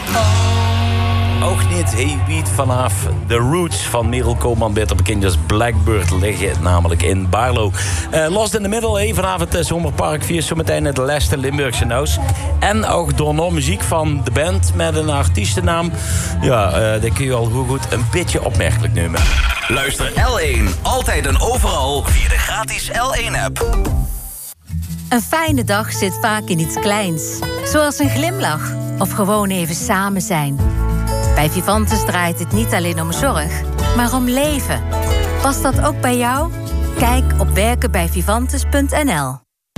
Ook niet, hey, wiet vanaf The Roots van Merel Koopman, beter bekend als Blackbird, liggen namelijk in Baarlo. Lost in the Middle, vanavond Zomerpark 4, zometeen het Leste Limburgse Naus. En ook door muziek van de band met een artiestennaam. Ja, dat kun je al heel goed een beetje opmerkelijk nemen. Luister L1, altijd en overal, via de gratis L1-app. Een fijne dag zit vaak in iets kleins. Zoals een glimlach of gewoon even samen zijn. Bij Vivantes draait het niet alleen om zorg, maar om leven. Past dat ook bij jou? Kijk op werkenbijvivantes.nl.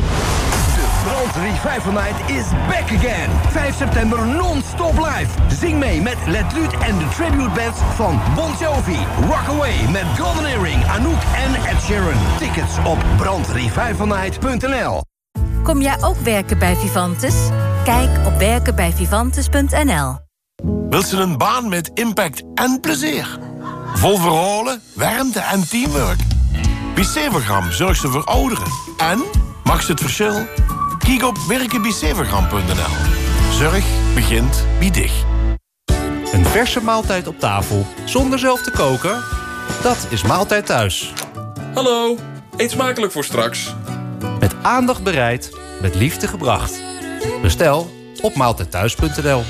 Brand Revival Night is back again. 5 september non-stop live. Zing mee met Let Luut en de tribute bands van Bon Jovi. Rockaway met Golden Earring, Anouk en Ed Sheeran. Tickets op brandrevivalnight.nl. Kom jij ook werken bij Vivantes? Kijk op werkenbijvivantes.nl. Wilt ze een baan met impact en plezier? Vol verhalen, warmte en teamwork? Bicevergram zorgt ze voor ouderen. En, mag ze het verschil? Kijk op werkenbicevergram.nl. Zorg begint bij dich. Een verse maaltijd op tafel, zonder zelf te koken? Dat is Maaltijd Thuis. Hallo, eet smakelijk voor straks. Met aandacht bereid, met liefde gebracht. Bestel op maaltijdthuis.nl.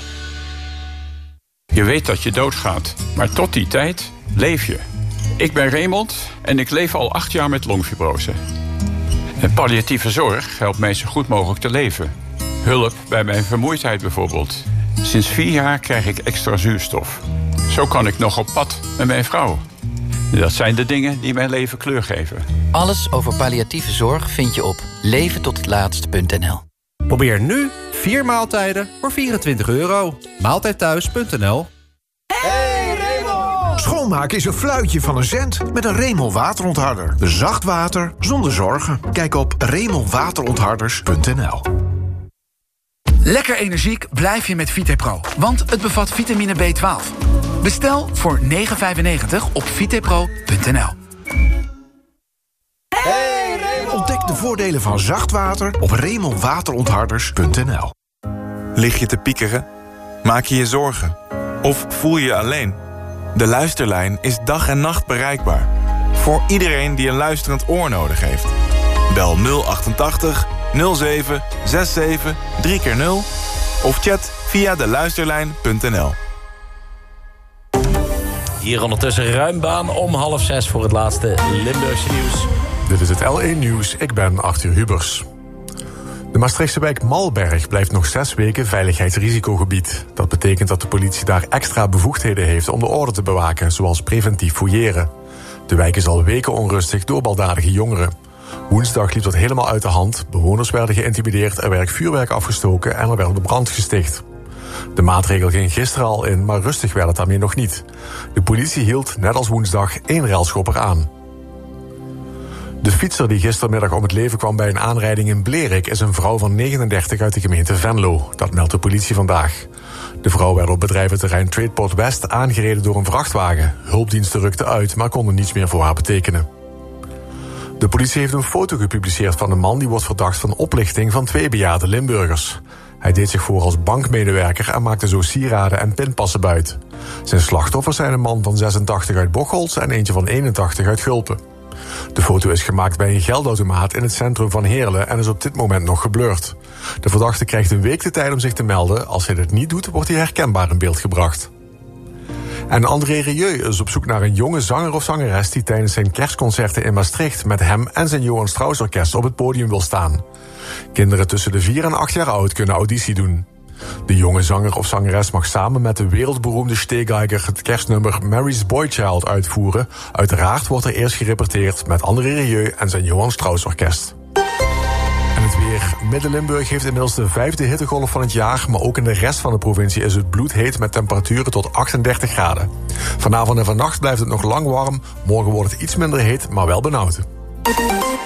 Je weet dat je doodgaat, maar tot die tijd leef je. Ik ben Raymond en ik leef al 8 jaar met longfibrose. En palliatieve zorg helpt mij zo goed mogelijk te leven. Hulp bij mijn vermoeidheid bijvoorbeeld. Sinds 4 jaar krijg ik extra zuurstof. Zo kan ik nog op pad met mijn vrouw. Dat zijn de dingen die mijn leven kleur geven. Alles over palliatieve zorg vind je op leventothetlaatste.nl. Probeer nu 4 maaltijden voor €24. Maaltijdthuis.nl. Hey Remel! Schoonmaken is een fluitje van een cent met een Remel waterontharder. Zacht water zonder zorgen. Kijk op remelwaterontharders.nl. Lekker energiek blijf je met Vitepro, want het bevat vitamine B12. Bestel voor €9,95 op vitepro.nl. Hey Remel! Ontdek de voordelen van zacht water op remelwaterontharders.nl. Lig je te piekeren? Maak je je zorgen? Of voel je je alleen? De Luisterlijn is dag en nacht bereikbaar. Voor iedereen die een luisterend oor nodig heeft. Bel 088 07 67 3x0 of chat via deluisterlijn.nl. Hier ondertussen ruim baan om 5:30 voor het laatste Limburgse nieuws. Dit is het L1 Nieuws, ik ben Arthur Hubers. De Maastrichtse wijk Malberg blijft nog 6 weken veiligheidsrisicogebied. Dat betekent dat de politie daar extra bevoegdheden heeft om de orde te bewaken, zoals preventief fouilleren. De wijk is al weken onrustig door baldadige jongeren. Woensdag liep dat helemaal uit de hand. Bewoners werden geïntimideerd, er werd vuurwerk afgestoken en er werd brand gesticht. De maatregel ging gisteren al in, maar rustig werd het daarmee nog niet. De politie hield, net als woensdag, 1 railschopper aan. De fietser die gistermiddag om het leven kwam bij een aanrijding in Blerik is een vrouw van 39 uit de gemeente Venlo. Dat meldt de politie vandaag. De vrouw werd op bedrijventerrein Tradeport West aangereden door een vrachtwagen. Hulpdiensten rukten uit, maar konden niets meer voor haar betekenen. De politie heeft een foto gepubliceerd van een man die wordt verdacht van oplichting van 2 bejaarde Limburgers. Hij deed zich voor als bankmedewerker en maakte zo sieraden en pinpassen buit. Zijn slachtoffers zijn een man van 86 uit Bocholt en eentje van 81 uit Gulpen. De foto is gemaakt bij een geldautomaat in het centrum van Heerlen en is op dit moment nog geblurred. De verdachte krijgt een week de tijd om zich te melden. Als hij dit niet doet, wordt hij herkenbaar in beeld gebracht. En André Rieu is op zoek naar een jonge zanger of zangeres die tijdens zijn kerstconcerten in Maastricht met hem en zijn Johan Strauss Orkest op het podium wil staan. Kinderen tussen de 4 en 8 jaar oud kunnen auditie doen. De jonge zanger of zangeres mag samen met de wereldberoemde Stehgeiger het kerstnummer Mary's Boy Child uitvoeren. Uiteraard wordt er eerst gerepeteerd met André Rieu en zijn Johan Strauss Orkest. En het weer. Midden-Limburg heeft inmiddels de 5e hittegolf van het jaar, maar ook in de rest van de provincie is het bloedheet met temperaturen tot 38 graden. Vanavond en vannacht blijft het nog lang warm. Morgen wordt het iets minder heet, maar wel benauwd.